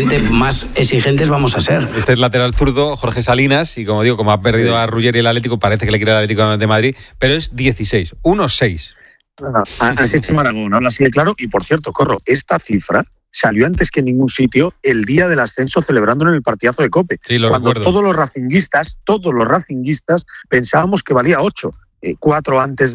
evidentemente más exigentes vamos a ser. Este es lateral zurdo, Jorge Salinas, y como digo, como ha perdido a Ruggeri el Atlético, parece que le quiere el Atlético de Madrid, pero es 16, 1-6. Así es Maragón, habla así de claro. Y por cierto, Corro, esta cifra salió antes que en ningún sitio el día del ascenso, celebrándolo en el partidazo de COPE. Sí, lo cuando recuerdo. todos los racinguistas pensábamos que valía 8. 4 antes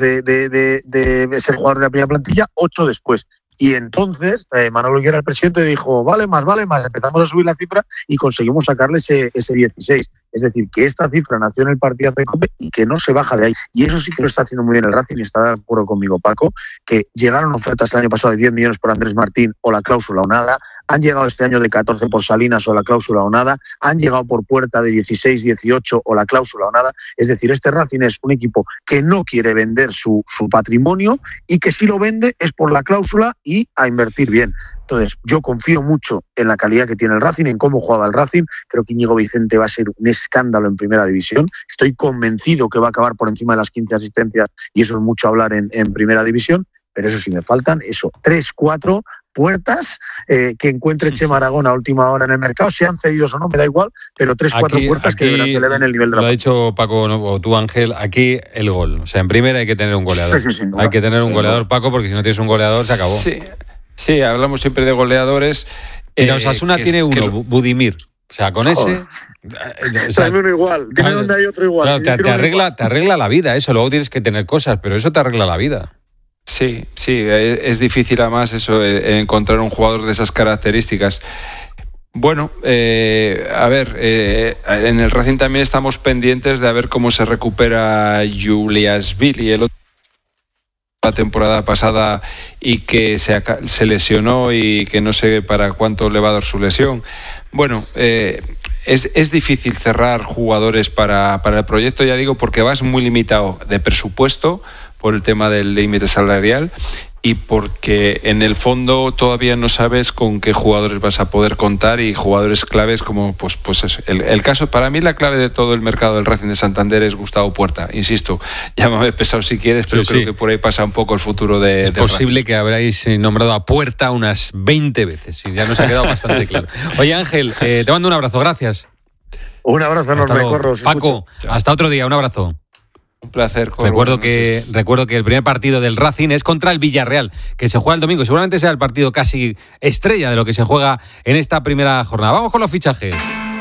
de ser jugador de la primera plantilla, 8 después. Y entonces Manolo, que era el presidente, dijo, vale más. Empezamos a subir la cifra y conseguimos sacarle ese 16. Es decir, que esta cifra nació en el partidazo de COPE y que no se baja de ahí. Y eso sí que lo está haciendo muy bien el Racing, y está de acuerdo conmigo, Paco, que llegaron ofertas el año pasado de 10 millones por Andrés Martín o la cláusula o nada. Han llegado este año de 14 por Salinas o la cláusula o nada. Han llegado por Puerta de 16, 18 o la cláusula o nada. Es decir, este Racing es un equipo que no quiere vender su patrimonio, y que si lo vende es por la cláusula y a invertir bien. Entonces, yo confío mucho en la calidad que tiene el Racing, en cómo juega el Racing. Creo que Íñigo Vicente va a ser un escándalo en primera división. Estoy convencido que va a acabar por encima de las 15 asistencias, y eso es mucho hablar en primera división. Pero eso sí, me faltan 3, 4 puertas que encuentre Chema Aragón a última hora en el mercado, sean cedidos o no, me da igual, pero 3, 4 puertas que de verdad eleven el nivel de la... Lo ha dicho Paco, o tú, Ángel, aquí el gol. O sea, en primera hay que tener un goleador. Sí, hay que tener un goleador, Paco, porque si no tienes un goleador se acabó. Sí, hablamos siempre de goleadores. Mira, Osasuna tiene uno, Budimir. O sea, con ese... Tráeme uno igual, dime dónde hay otro igual. Claro, te arregla la vida eso, luego tienes que tener cosas, pero eso te arregla la vida. Sí, es difícil además eso, encontrar un jugador de esas características. Bueno, a ver, en el Racing también estamos pendientes de a ver cómo se recupera Juliashvili, el otro la temporada pasada, y que se lesionó y que no sé para cuánto le va a dar su lesión. Bueno, es difícil cerrar jugadores para el proyecto, ya digo, porque vas muy limitado de presupuesto por el tema del límite salarial, y porque en el fondo todavía no sabes con qué jugadores vas a poder contar, y jugadores claves como pues eso. El caso, para mí la clave de todo el mercado del Racing de Santander es Gustavo Puerta. Insisto, llámame pesado si quieres, pero creo que por ahí pasa un poco el futuro de... Es posible que habráis nombrado a Puerta unas 20 veces, y ya nos ha quedado bastante claro. Oye, Ángel, te mando un abrazo, gracias. Un abrazo enorme, Corro. Paco, hasta otro día, un abrazo. Un placer. Recuerdo que el primer partido del Racing es contra el Villarreal, que se juega el domingo. Seguramente sea el partido casi estrella de lo que se juega en esta primera jornada. Vamos con los fichajes.